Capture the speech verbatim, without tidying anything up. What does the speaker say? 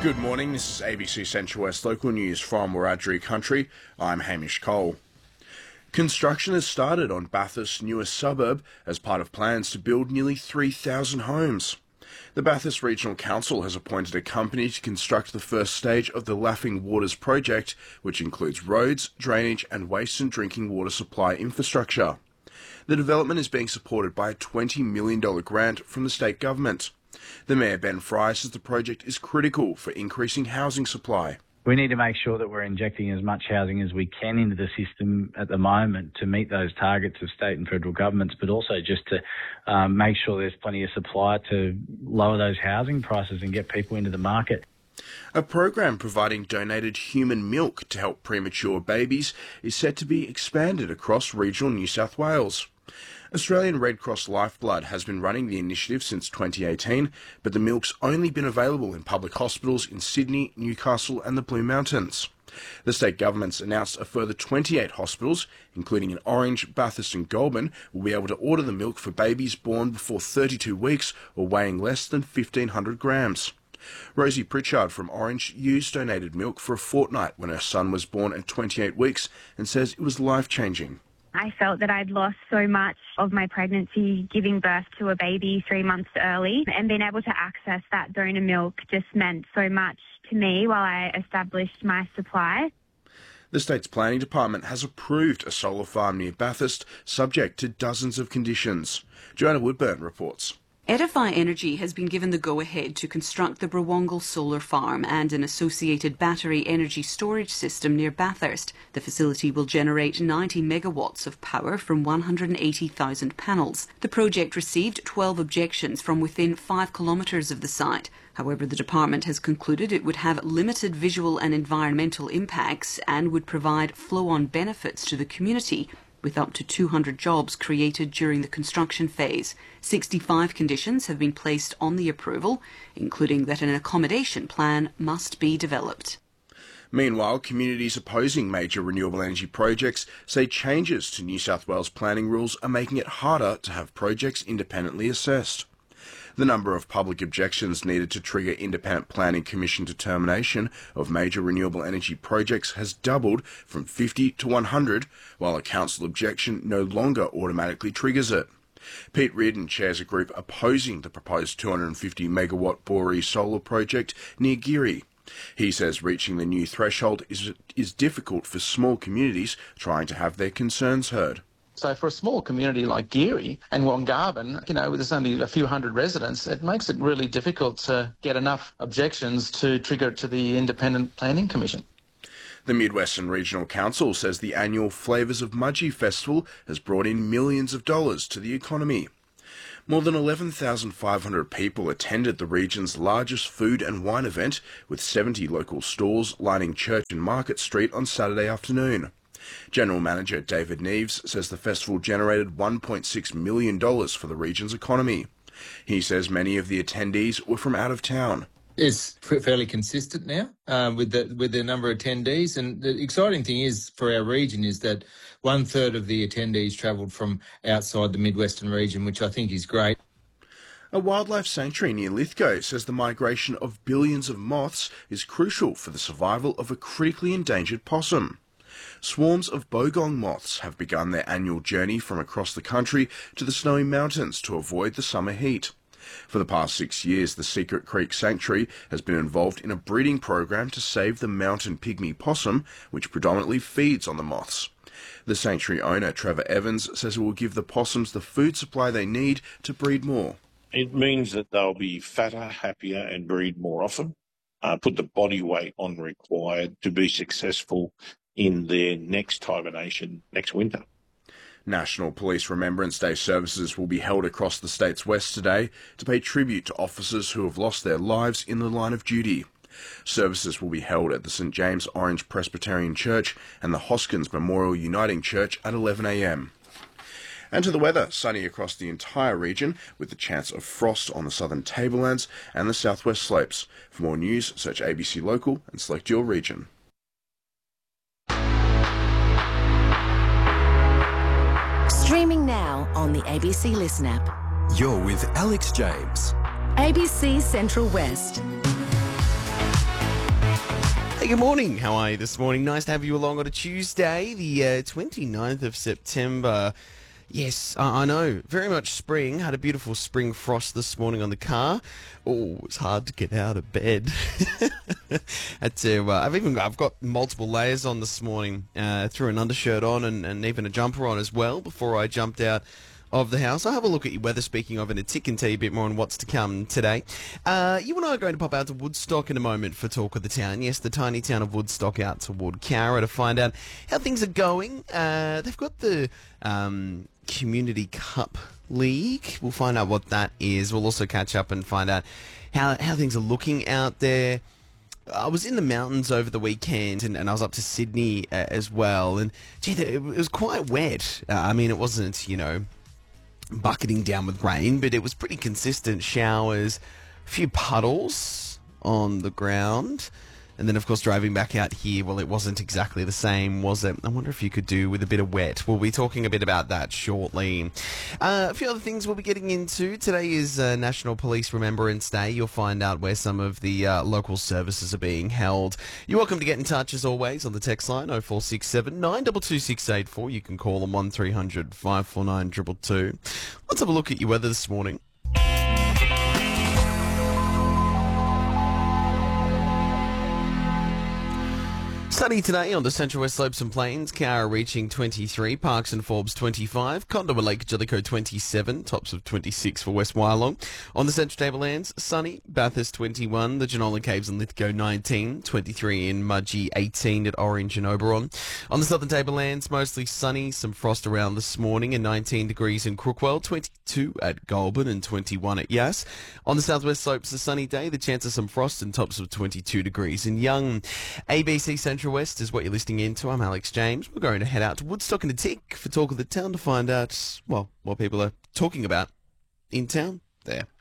Good morning, this is A B C Central West Local News from Wiradjuri Country. I'm Hamish Cole. Construction has started on Bathurst's newest suburb as part of plans to build nearly three thousand homes. The Bathurst Regional Council has appointed a company to construct the first stage of the Laughing Waters project, which includes roads, drainage and waste and drinking water supply infrastructure. The development is being supported by a twenty million dollars grant from the state government. The Mayor, Ben Fry, says the project is critical for increasing housing supply. We need to make sure that we're injecting as much housing as we can into the system at the moment to meet those targets of state and federal governments, but also just to um, make sure there's plenty of supply to lower those housing prices and get people into the market. A program providing donated human milk to help premature babies is set to be expanded across regional New South Wales. Australian Red Cross Lifeblood has been running the initiative since twenty eighteen, but the milk's only been available in public hospitals in Sydney, Newcastle and the Blue Mountains. The state government's announced a further twenty-eight hospitals, including in Orange, Bathurst and Goulburn, will be able to order the milk for babies born before thirty-two weeks or weighing less than fifteen hundred grams. Rosie Pritchard from Orange used donated milk for a fortnight when her son was born at twenty-eight weeks and says it was life-changing. I felt that I'd lost so much of my pregnancy giving birth to a baby three months early, and being able to access that donor milk just meant so much to me while I established my supply. The state's planning department has approved a solar farm near Bathurst, subject to dozens of conditions. Joanna Woodburn reports. Edify Energy has been given the go-ahead to construct the Brawongal Solar Farm and an associated battery energy storage system near Bathurst. The facility will generate ninety megawatts of power from one hundred eighty thousand panels. The project received twelve objections from within five kilometres of the site. However, the department has concluded it would have limited visual and environmental impacts and would provide flow-on benefits to the community, with up to two hundred jobs created during the construction phase. sixty-five conditions have been placed on the approval, including that an accommodation plan must be developed. Meanwhile, communities opposing major renewable energy projects say changes to New South Wales planning rules are making it harder to have projects independently assessed. The number of public objections needed to trigger Independent Planning Commission determination of major renewable energy projects has doubled from fifty to one hundred, while a council objection no longer automatically triggers it. Pete Reardon chairs a group opposing the proposed two hundred fifty megawatt Boree solar project near Geary. He says reaching the new threshold is, is difficult for small communities trying to have their concerns heard. So for a small community like Geary and Wongarbin, you know, there's only a few hundred residents, it makes it really difficult to get enough objections to trigger it to the Independent Planning Commission. The Midwestern Regional Council says the annual Flavours of Mudgee Festival has brought in millions of dollars to the economy. More than eleven thousand five hundred people attended the region's largest food and wine event, with seventy local stores lining Church and Market Street on Saturday afternoon. General Manager David Neves says the festival generated one point six million dollars for the region's economy. He says many of the attendees were from out of town. It's fairly consistent now uh, with the with the number of attendees, and the exciting thing is for our region is that one third of the attendees travelled from outside the Midwestern region, which I think is great. A wildlife sanctuary near Lithgow says the migration of billions of moths is crucial for the survival of a critically endangered possum. Swarms of bogong moths have begun their annual journey from across the country to the Snowy Mountains to avoid the summer heat. For the past six years, the Secret Creek Sanctuary has been involved in a breeding program to save the mountain pygmy possum, which predominantly feeds on the moths. The sanctuary owner, Trevor Evans, says it will give the possums the food supply they need to breed more. It means that they'll be fatter, happier and breed more often, uh, put the body weight on required to be successful in their next hibernation next winter. National Police Remembrance Day services will be held across the state's west today to pay tribute to officers who have lost their lives in the line of duty. Services will be held at the St James Orange Presbyterian Church and the Hoskins Memorial Uniting Church at eleven a m. And to the weather, sunny across the entire region with the chance of frost on the southern tablelands and the southwest slopes. For more news, search A B C Local and select your region. Streaming now on the A B C Listen app. You're with Alex James. A B C Central West. Hey, good morning. How are you this morning? Nice to have you along on a Tuesday, the uh, twenty-ninth of September. Yes, I, I know. Very much spring. Had a beautiful spring frost this morning on the car. Oh, it's hard to get out of bed. Had to, uh, I've even got, I've got multiple layers on this morning. Uh, threw an undershirt on and, and even a jumper on as well before I jumped out of the house. I'll have a look at your weather, speaking of, in a tick, and tell you a bit more on what's to come today. Uh, you and I are going to pop out to Woodstock in a moment for Talk of the Town. Yes, the tiny town of Woodstock out toward Cowra to find out how things are going. Uh, they've got the um, Community Cup League. We'll find out what that is. We'll also catch up and find out how, how things are looking out there. I was in the mountains over the weekend, and, and I was up to Sydney uh, as well. And, gee, it was quite wet. Uh, I mean, it wasn't, you know, bucketing down with rain, but it was pretty consistent showers, a few puddles on the ground, and then of course driving back out here, well, it wasn't exactly the same, was it? I wonder if you could do with a bit of wet. We'll be talking a bit about that shortly. Uh, a few other things we'll be getting into. Today is uh, National Police Remembrance Day. You'll find out where some of the uh, local services are being held. You're welcome to get in touch as always on the text line oh four six seven, nine two two six eight four. You can call them one three hundred, five four nine, two two two. Let's have a look at your weather this morning. Sunny today on the Central West Slopes and Plains, Cowra reaching twenty-three, Parks and Forbes twenty-five, Condowa Lake Jellicoe twenty-seven, tops of twenty-six for West Wyalong. On the Central Tablelands, sunny, Bathurst twenty-one, the Genola Caves and Lithgow nineteen, twenty-three in Mudgee, eighteen at Orange and Oberon. On the Southern Tablelands, mostly sunny, some frost around this morning and nineteen degrees in Crookwell, twenty-two at Goulburn and twenty-one at Yass. On the Southwest Slopes, a sunny day, the chance of some frost and tops of twenty-two degrees in Young. A B C Central West is what you're listening into. I'm Alex James. We're going to head out to Woodstock in a tick for Talk of the Town to find out, well, what people are talking about in town there.